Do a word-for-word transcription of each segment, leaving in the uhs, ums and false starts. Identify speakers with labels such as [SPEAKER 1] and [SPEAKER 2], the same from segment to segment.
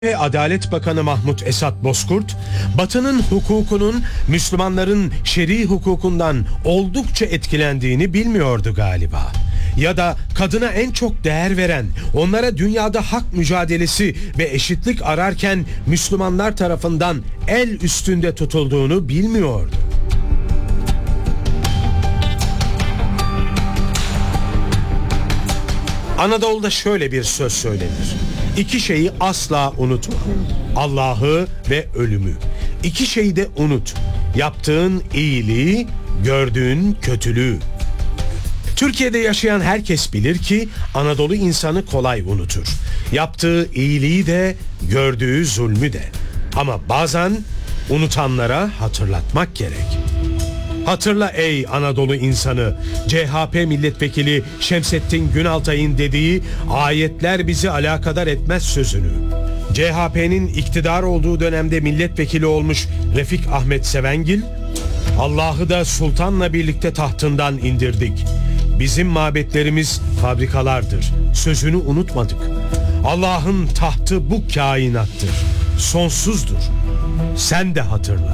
[SPEAKER 1] Adalet Bakanı Mahmut Esat Bozkurt, Batı'nın hukukunun Müslümanların şer'i hukukundan oldukça etkilendiğini bilmiyordu galiba. Ya da kadına en çok değer veren, onlara dünyada hak mücadelesi ve eşitlik ararken Müslümanlar tarafından el üstünde tutulduğunu bilmiyordu. Anadolu'da şöyle bir söz söylenir: İki şeyi asla unutma: Allah'ı ve ölümü. İki şeyi de unut: yaptığın iyiliği, gördüğün kötülüğü. Türkiye'de yaşayan herkes bilir ki Anadolu insanı kolay unutur. Yaptığı iyiliği de, gördüğü zulmü de. Ama bazen unutanlara hatırlatmak gerek. Hatırla ey Anadolu insanı, C H P milletvekili Şemsettin Günaltay'ın dediği "ayetler bizi alakadar etmez" sözünü. C H P'nin iktidar olduğu dönemde milletvekili olmuş Refik Ahmet Sevengil, "Allah'ı da sultanla birlikte tahtından indirdik. Bizim mabetlerimiz fabrikalardır" sözünü unutmadık. Allah'ın tahtı bu kainattır, sonsuzdur. Sen de hatırla.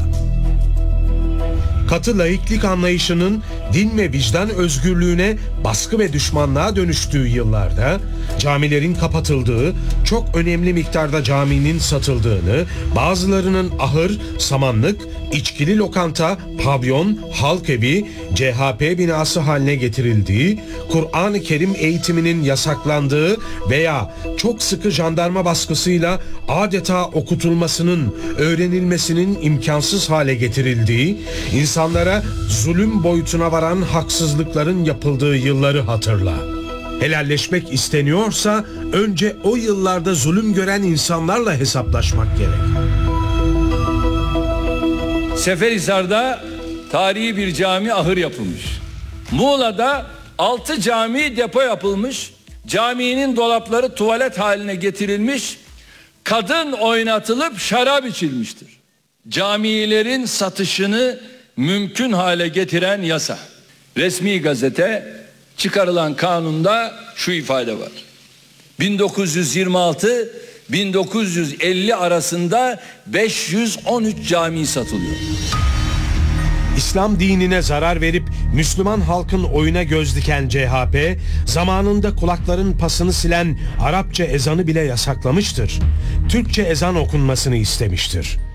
[SPEAKER 1] Katı laiklik anlayışının din ve vicdan özgürlüğüne baskı ve düşmanlığa dönüştüğü yıllarda camilerin kapatıldığı, çok önemli miktarda caminin satıldığını, bazılarının ahır, samanlık, içkili lokanta, pavyon, halk evi, C H P binası haline getirildiği, Kur'an-ı Kerim eğitiminin yasaklandığı veya çok sıkı jandarma baskısıyla adeta okutulmasının, öğrenilmesinin imkansız hale getirildiği, insanlara zulüm boyutuna varan haksızlıkların yapıldığı yılları hatırla. Helalleşmek isteniyorsa önce o yıllarda zulüm gören insanlarla hesaplaşmak gerek.
[SPEAKER 2] Seferihisar'da tarihi bir cami ahır yapılmış. Muğla'da altı cami depo yapılmış. Caminin dolapları tuvalet haline getirilmiş. Kadın oynatılıp şarap içilmiştir. Camilerin satışını mümkün hale getiren yasa. Resmi gazete çıkarılan kanunda şu ifade var: bin dokuz yüz yirmi altı bin dokuz yüz elli arasında beş yüz on üç cami satılıyor.
[SPEAKER 1] İslam dinine zarar verip Müslüman halkın oyuna göz diken C H P, zamanında kulakların pasını silen Arapça ezanı bile yasaklamıştır. Türkçe ezan okunmasını istemiştir.